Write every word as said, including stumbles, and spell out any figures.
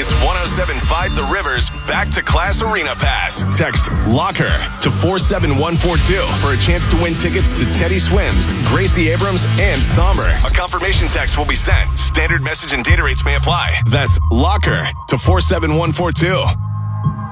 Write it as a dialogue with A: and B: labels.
A: It's one oh seven point five The Rivers Back to Class Arena Pass. Text LOCKER to four seven one four two for a chance to win tickets to Teddy Swims, Gracie Abrams, and Somber. A confirmation text will be sent. Standard message and data rates may apply. That's LOCKER to four seven one four two.